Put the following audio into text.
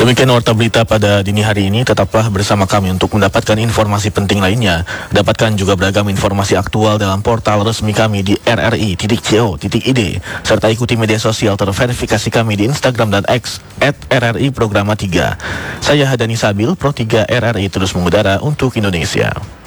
Demikian warta berita pada dini hari ini. Tetaplah bersama kami untuk mendapatkan informasi penting lainnya. Dapatkan juga beragam informasi aktual dalam portal resmi kami di rri.co.id, serta ikuti media sosial terverifikasi kami di Instagram dan X @RRI Programa 3. Saya Hadani Sabil, Pro 3 RRI terus mengudara untuk Indonesia.